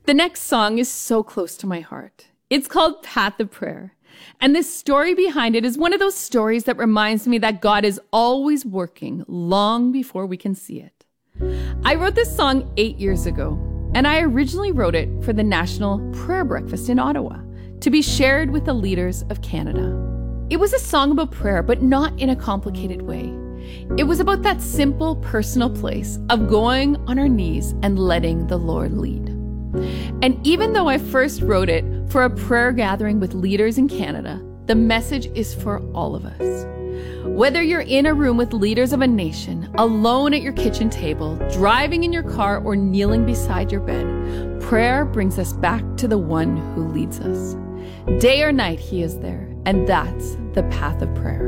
The next song is so close to my heart. It's called Path of Prayer. And the story behind it is one of those stories that reminds me that God is always working long before we can see it. I wrote this song 8 years ago, and I originally wrote it for the National Prayer Breakfast in Ottawa to be shared with the leaders of Canada. It was a song about prayer, but not in a complicated way. It was about that simple personal place of going on our knees and letting the Lord lead. And even though I first wrote it for a prayer gathering with leaders in Canada, the message is for all of us. Whether you're in a room with leaders of a nation, alone at your kitchen table, driving in your car, or kneeling beside your bed, prayer brings us back to the one who leads us. Day or night, he is there, and that's the path of prayer.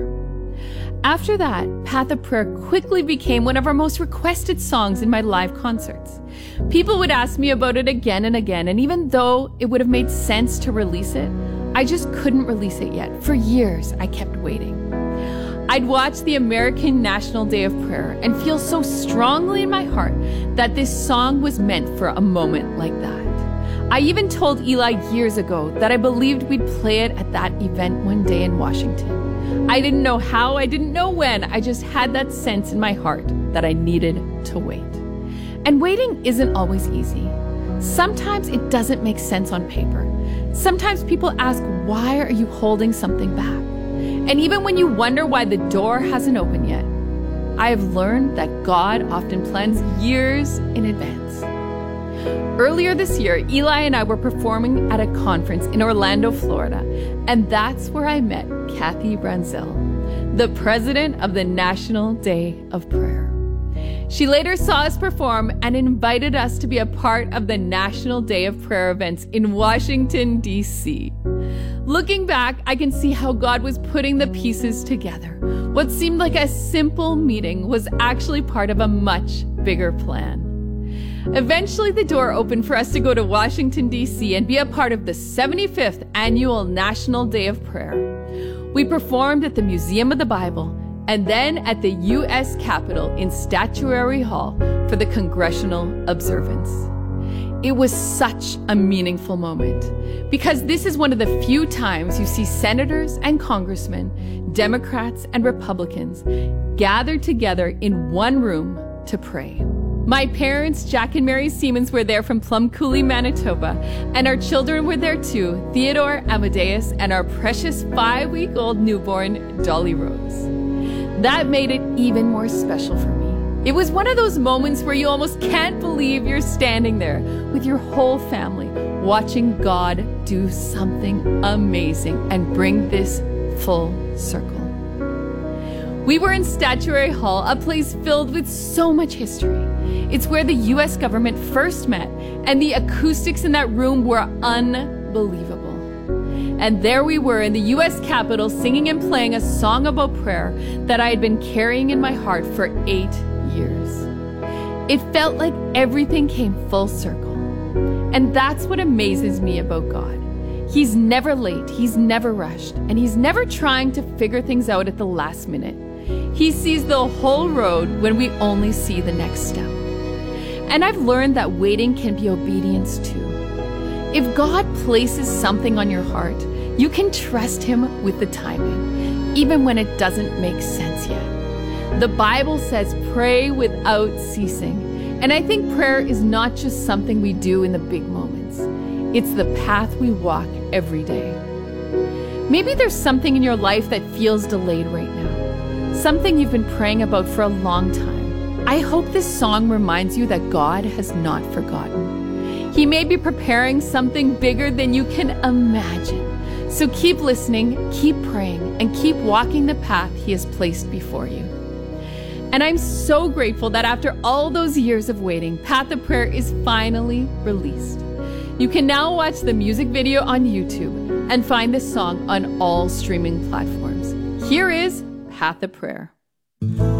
After that, Path of Prayer quickly became one of our most requested songs in my live concerts. People would ask me about it again and again, and even though it would have made sense to release it, I just couldn't release it yet. For years, I kept waiting. I'd watch the American National Day of Prayer and feel so strongly in my heart that this song was meant for a moment like that. I even told Eli years ago that I believed we'd play it at that event one day in Washington. I didn't know how, I didn't know when, I just had that sense in my heart that I needed to wait. And waiting isn't always easy. Sometimes it doesn't make sense on paper. Sometimes people ask, why are you holding something back? And even when you wonder why the door hasn't opened yet, I have learned that God often plans years in advance. Earlier this year, Eli and I were performing at a conference in Orlando, Florida, and that's where I met Kathy Branzell, the president of the National Day of Prayer. She later saw us perform and invited us to be a part of the National Day of Prayer events in Washington, D.C. Looking back, I can see how God was putting the pieces together. What seemed like a simple meeting was actually part of a much bigger plan. Eventually, the door opened for us to go to Washington, D.C. and be a part of the 75th Annual National Day of Prayer. We performed at the Museum of the Bible and then at the U.S. Capitol in Statuary Hall for the Congressional Observance. It was such a meaningful moment because this is one of the few times you see senators and congressmen, Democrats and Republicans gathered together in one room to pray. My parents, Jack and Mary Siemens, were there from Plum Coulee, Manitoba, and our children were there too, Theodore, Amadeus, and our precious 5-week-old newborn, Dolly Rose. That made it even more special for me. It was one of those moments where you almost can't believe you're standing there with your whole family, watching God do something amazing and bring this full circle. We were in Statuary Hall, a place filled with so much history. It's where the U.S. government first met, and the acoustics in that room were unbelievable. And there we were in the U.S. Capitol singing and playing a song about prayer that I had been carrying in my heart for 8 years. It felt like everything came full circle. And that's what amazes me about God. He's never late, he's never rushed, and he's never trying to figure things out at the last minute. He sees the whole road when we only see the next step. And I've learned that waiting can be obedience too. If God places something on your heart, you can trust him with the timing, even when it doesn't make sense yet. The Bible says pray without ceasing. And I think prayer is not just something we do in the big moments. It's the path we walk every day. Maybe there's something in your life that feels delayed right now. Something you've been praying about for a long time. I hope this song reminds you that God has not forgotten. He may be preparing something bigger than you can imagine. So keep listening, keep praying, and keep walking the path he has placed before you. And I'm so grateful that after all those years of waiting, Path of Prayer is finally released. You can now watch the music video on YouTube and find this song on all streaming platforms. Here is Path of Prayer.